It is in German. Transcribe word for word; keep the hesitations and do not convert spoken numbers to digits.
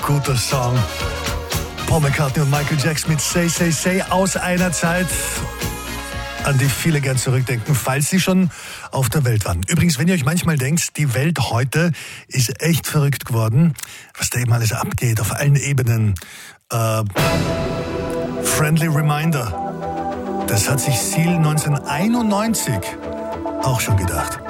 Guter Song. Paul McCartney und Michael Jackson mit Say, Say, Say aus einer Zeit, an die viele gern zurückdenken, falls sie schon auf der Welt waren. Übrigens, wenn ihr euch manchmal denkt, die Welt heute ist echt verrückt geworden, was da eben alles abgeht, auf allen Ebenen. Äh, friendly Reminder. Das hat sich Seal neunzehnhunderteinundneunzig auch schon gedacht.